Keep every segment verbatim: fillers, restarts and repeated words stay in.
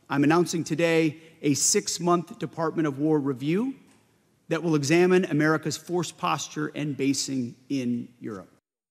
I'm announcing today a six-month Department of War review that will examine America's force posture and basing in Europe.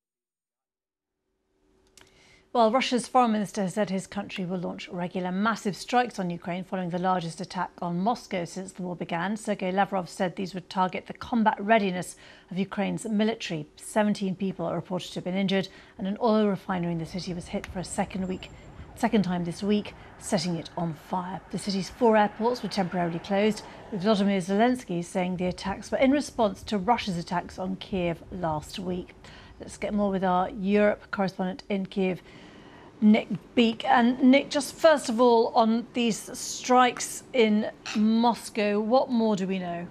Well, Russia's foreign minister has said his country will launch regular massive strikes on Ukraine following the largest attack on Moscow since the war began. Sergei Lavrov said these would target the combat readiness of Ukraine's military. seventeen people are reported to have been injured, and an oil refinery in the city was hit for a second week, second time this week, setting it on fire. The city's four airports were temporarily closed, with Volodymyr Zelensky saying the attacks were in response to Russia's attacks on Kiev last week. Let's get more with our Europe correspondent in Kiev, Nick Beake. And Nick, just first of all, on these strikes in Moscow, what more do we know?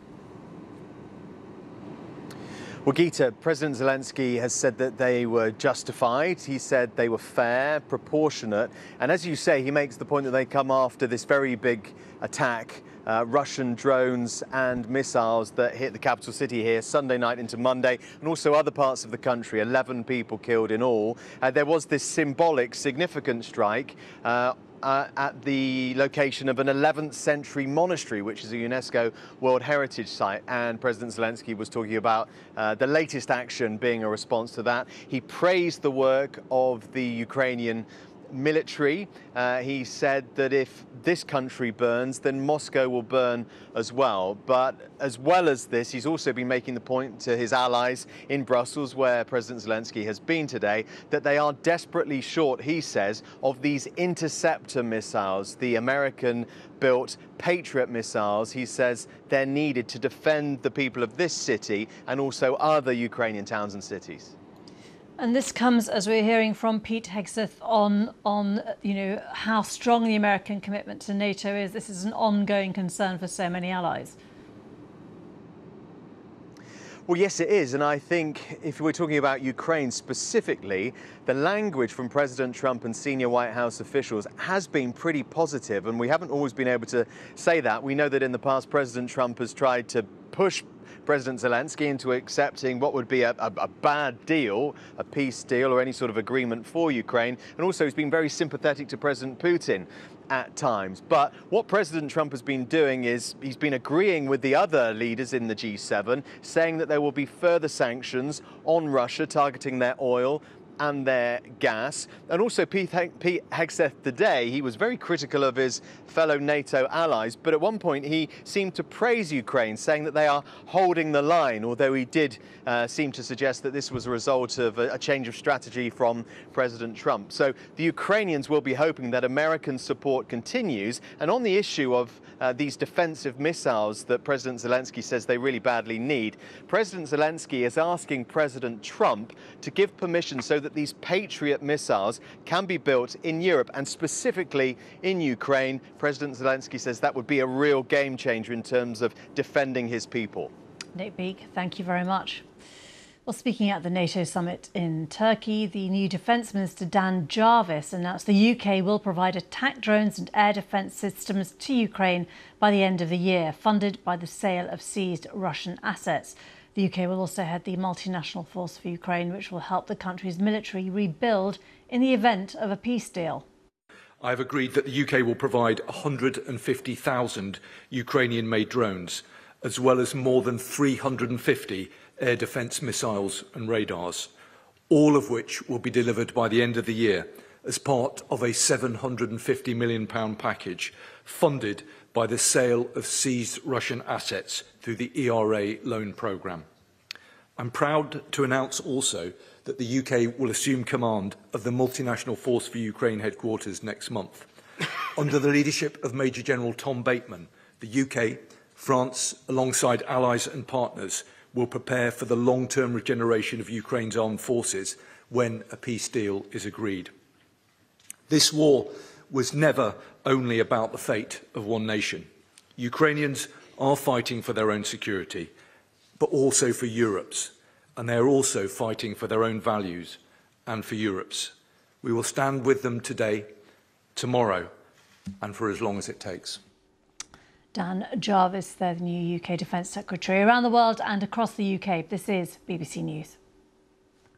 Well, Geeta, President Zelensky has said that they were justified. He said they were fair, proportionate. And as you say, he makes the point that they come after this very big attack, uh, Russian drones and missiles that hit the capital city here Sunday night into Monday, and also other parts of the country, eleven people killed in all. Uh, there was this symbolic, significant strike uh, Uh, at the location of an eleventh century monastery, which is a UNESCO World Heritage Site. And President Zelensky was talking about uh, the latest action being a response to that. He praised the work of the Ukrainian military. Uh, he said that if this country burns, then Moscow will burn as well. But as well as this, he's also been making the point to his allies in Brussels, where President Zelensky has been today, that they are desperately short, he says, of these interceptor missiles, the American-built Patriot missiles. He says they're needed to defend the people of this city and also other Ukrainian towns and cities. And this comes as we're hearing from Pete Hegseth on, on you know, how strong the American commitment to NATO is. This is an ongoing concern for so many allies. Well, yes, it is. And I think if we're talking about Ukraine specifically, the language from President Trump and senior White House officials has been pretty positive. And we haven't always been able to say that. We know that in the past, President Trump has tried to push President Zelensky into accepting what would be a, a, a bad deal, a peace deal or any sort of agreement for Ukraine. And also he's been very sympathetic to President Putin at times. But what President Trump has been doing is he's been agreeing with the other leaders in the G seven, saying that there will be further sanctions on Russia targeting their oil and their gas. And also Pete Hegseth today, he was very critical of his fellow NATO allies, but at one point he seemed to praise Ukraine, saying that they are holding the line, although he did uh, seem to suggest that this was a result of a, a change of strategy from President Trump. So the Ukrainians will be hoping that American support continues. And on the issue of uh, these defensive missiles that President Zelensky says they really badly need, President Zelensky is asking President Trump to give permission so that these Patriot missiles can be built in Europe and specifically in Ukraine. President Zelensky says that would be a real game changer in terms of defending his people. Nick Beake, thank you very much. Well, speaking at the NATO summit in Turkey, the new Defence Minister Dan Jarvis announced the U K will provide attack drones and air defence systems to Ukraine by the end of the year, funded by the sale of seized Russian assets. The U K will also head the multinational force for Ukraine, which will help the country's military rebuild in the event of a peace deal. I have agreed that the U K will provide one hundred fifty thousand Ukrainian-made drones, as well as more than three hundred fifty air defence missiles and radars, all of which will be delivered by the end of the year as part of a seven hundred fifty million pounds package funded by the sale of seized Russian assets through the E R A loan programme. I'm proud to announce also that the U K will assume command of the multinational force for Ukraine headquarters next month. Under the leadership of Major General Tom Bateman, the U K, France, alongside allies and partners, will prepare for the long-term regeneration of Ukraine's armed forces when a peace deal is agreed. This war was never only about the fate of one nation. Ukrainians are fighting for their own security, but also for Europe's, and they are also fighting for their own values and for Europe's. We will stand with them today, tomorrow, and for as long as it takes. Dan Jarvis, the new U K Defence Secretary. Around the world and across the U K, this is B B C News.